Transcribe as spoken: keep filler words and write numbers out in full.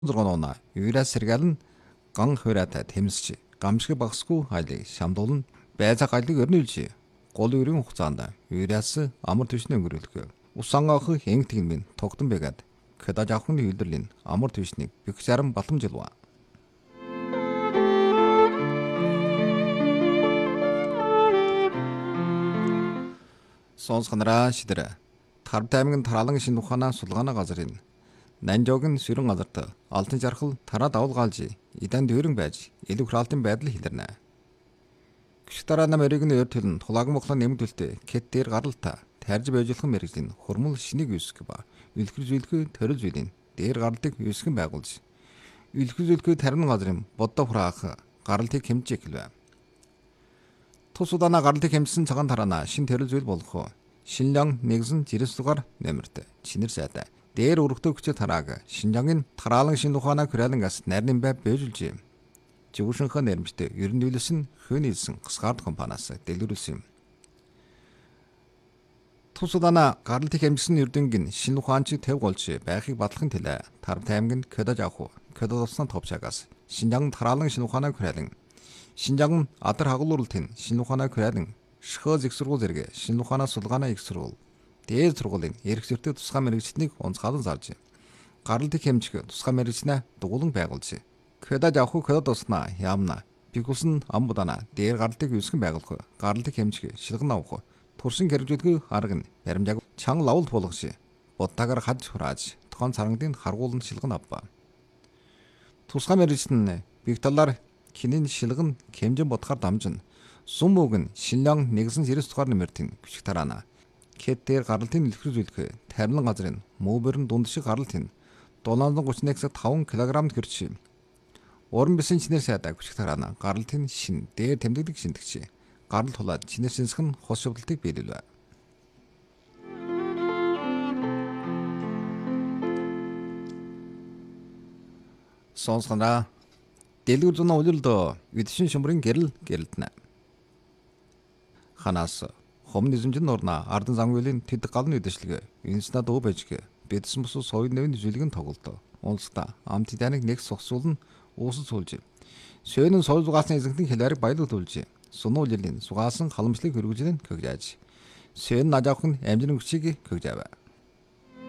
зургана юурас сэргэл нь ган хуваатай тэмсч гамшиг багсгүй хайлыг шамдуулна байцаа гайлыг өрнүүлж гол өрийн хугацаанд юурас амар түвшний өнгөрүүлэх усангаах хэнгтгэн минь тогтон байгаад кэда жавхны үйлдвэрлэлийн амар түвшнийг бих зарам батламжилва. Сонсгонараа шидэрэ Тарб таймгийн тараалан шинэ ухаанаа сулгаана газрын Нанжогийн сүрэн газарт алтан жаргал тараа давуулгаалж идан дүүрэн байж илүү храалтын байдал хилэрнэ. Гүш дараа нам өрийг нь өртөлн тулааг моглон нэмдүүлтэй кет дээр гаралта тарж байжуулах мэрэгжлийн хурмал шинийг үүсгэх ба үлгэр зүйлхүү төрөл зүйлийн дээр гаралтыг үүсгэн байгуулж үлгэр зүйлхүү тарин газрын боддоо хураах гаралтыг хэмжиж эхэлвэ. Тус удаана гаралтыг хэмжсэн цагаан тараана шин төрөл зүйл болох Шинжаан нэгэн жирэс дугаар нэмэрт чинэр сайтай дээр өргөдөө хүчтэй тарааг Шинжаангийн тараалан шинэ ухаанаа хүрээлэнгээс нарийн бай бэжүүлж жившинхаа нэрмжтэй ерөн нөлөөс нь хөнийсэн гасгард компаниас дэлгэрүүлсэн юм. Тус удаана гаралтыг хэмжсэн эрдэнгийн шинэ ухаанч төв голж байхыг батлахын тэлээ Тарб таймгийн кэдэж авах кэдэж авсан товчаагаас Шинжаан тараалан шинэ ухаанаа хүрээлэн Шинжаан адар хагуулуултын шинэ ухаанаа хүрээлэн Шхөөс их сургууль зэрэг шинэ ухаанаа сулгаана их сургууль дээд сургуулийн эрх зөртэй тусгай мэрэгчдийг онцгойлон зарж гаралтыг хэмжих тусгай мэрэгчнээ дугуулan байгуулж кэдэж авах кэдэж туснаа яамна бигүсэн амбудана дээр гаралтыг үүсгэн байгуулах гаралтыг хэмжих шилгэн авах туршин хэрэгжүүлэх арга нь баримжааг чан лавлд болгош бодтагаар хаж хурааж тохон царангын харгууланд шилгэн авба. Тусгай мэрэгчтэн биг талаар кинийн шилгэн хэмжин бодохоор дамжин Сумбуг нь Шинжаан нэгэн жирэс дугаар нэмэртийн гүшиг тараана. Кет дээр гаралтын илэрхийлж үлдэх тарилан газрын мөбөрн дунд шиг гаралт нь долоон гуйч нэг таван килограммд гэрч. Уран бисэн чинэр сайдаа гүшиг тараана. Гаралтын шин дээр тэмдэгдэг шинтгч. Гарал тулаад чинэр шинсэх нь хос шивдэлтийг биелүүлвэ. Сонсгонаа дэлгүр зуна улирдоо үдшин шумрын гэрэл гэрэлтнэ. Ханаас хомнизмжин нурна ардан зангуулийн тэд галны үдэшлэг инстна дуу бажиг бидсэн бус соёл нэвийн зүйлгэн тоглолт онцлогтой амт даныг нэг сухсуулн уусал суулж сөөнөн соёл зугаасны эзэнтэн хэлээрэг баялуулж сунуулын сугаасан халамжлыг хөргөжлөн көгжааж сөөн нажаах нь амжирын хүчийг көгжаав.